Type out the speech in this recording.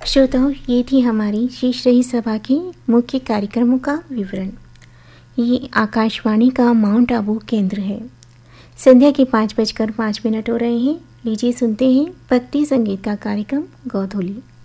श्रोताओं, ये थी हमारी शीश रही सभा के मुख्य कार्यक्रमों का विवरण। ये आकाशवाणी का माउंट आबू केंद्र है। संध्या के 5:05 हो रहे हैं। लीजिए सुनते हैं भक्ति संगीत का कार्यक्रम गोधूली।